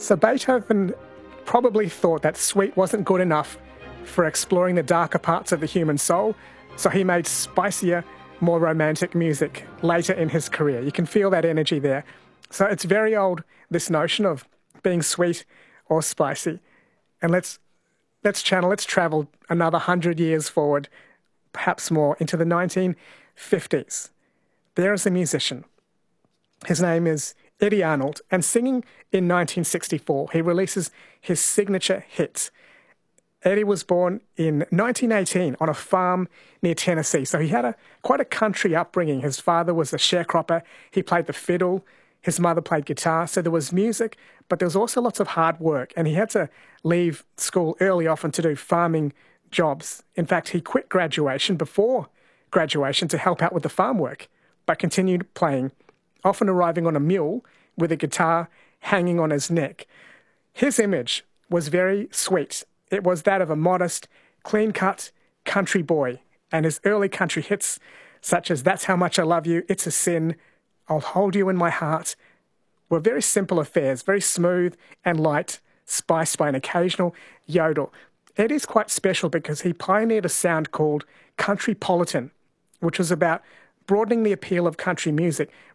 So Beethoven probably thought that sweet wasn't good enough for exploring the darker parts of the human soul, so he made spicier, more romantic music later in his career. You can feel that energy there. So it's very old, this notion of being sweet or spicy. And let's travel another 100 years forward, perhaps more, into the 1950s. There is a musician. His name is Eddy Arnold, and singing in 1964, he releases his signature hit. Eddy was born in 1918 on a farm near Tennessee, so he had quite a country upbringing. His father was a sharecropper, he played the fiddle, his mother played guitar, so there was music, but there was also lots of hard work, and he had to leave school early often to do farming jobs. In fact, he quit before graduation to help out with the farm work, but continued playing, often arriving on a mule with a guitar hanging on his neck. His image was very sweet. It was that of a modest, clean-cut country boy, and his early country hits, such as That's How Much I Love You, It's a Sin, I'll Hold You in My Heart, were very simple affairs, very smooth and light, spiced by an occasional yodel. Eddy's quite special because he pioneered a sound called countrypolitan, which was about broadening the appeal of country music,